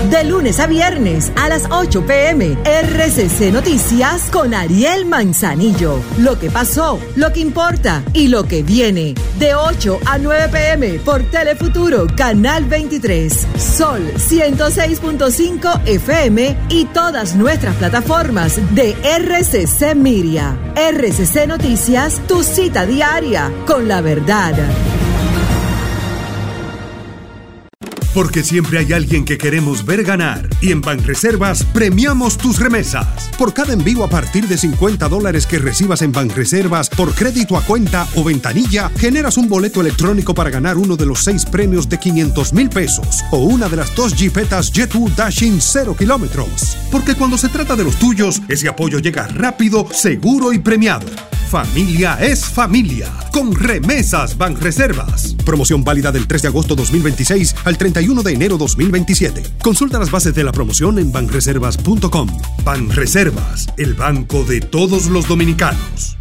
De lunes a viernes a las 8 p.m. RCC Noticias con Ariel Manzanillo. Lo que pasó, lo que importa y lo que viene. De 8 a 9 p.m. por Telefuturo, Canal 23. Sol 106.5 FM y todas nuestras plataformas de RCC Miria. RCC Noticias, tu cita diaria con la verdad. Porque siempre hay alguien que queremos ver ganar. Y en Banreservas premiamos tus remesas. Por cada envío a partir de $50 que recibas en Banreservas por crédito a cuenta o ventanilla, generas un boleto electrónico para ganar uno de los 6 premios de $500,000 o una de las 2 Jeepetas Jet2 Dashing 0 kilómetros. Porque cuando se trata de los tuyos, ese apoyo llega rápido, seguro y premiado. Familia es familia. Con Remesas Banreservas. Promoción válida del 3 de agosto 2026 al 31 de enero 2027. Consulta las bases de la promoción en banreservas.com. Banreservas, el banco de todos los dominicanos.